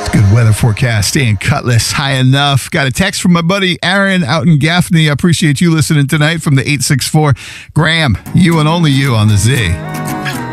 Good weather forecast. Staying Cutlass high enough. Got a text from my buddy Aaron out in Gaffney. I appreciate you listening tonight from the 864. Graham, you and only you on the Z.